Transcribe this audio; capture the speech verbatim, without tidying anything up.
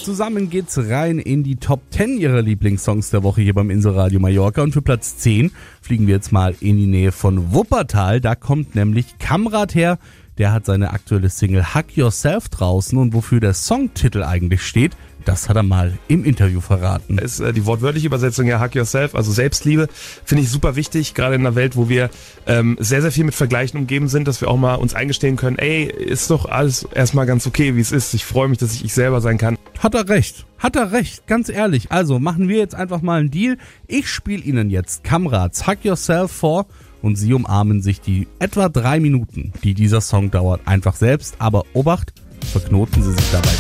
Zusammen geht's rein in die Top zehn ihrer Lieblingssongs der Woche hier beim Inselradio Mallorca. Und für Platz zehn fliegen wir jetzt mal in die Nähe von Wuppertal. Da kommt nämlich Kamrat her. Der hat seine aktuelle Single Hug Yourself draußen. Und wofür der Songtitel eigentlich steht, das hat er mal im Interview verraten. Ist äh, die wortwörtliche Übersetzung ja Hug Yourself, also Selbstliebe, finde ich super wichtig, gerade in einer Welt, wo wir ähm, sehr, sehr viel mit Vergleichen umgeben sind, dass wir auch mal uns eingestehen können, ey, ist doch alles erstmal ganz okay, wie es ist. Ich freue mich, dass ich ich selber sein kann. Hat er recht, hat er recht, ganz ehrlich. Also machen wir jetzt einfach mal einen Deal. Ich spiele Ihnen jetzt Kamrats Hug Yourself vor und Sie umarmen sich die etwa drei Minuten, die dieser Song dauert, einfach selbst. Aber Obacht, verknoten Sie sich dabei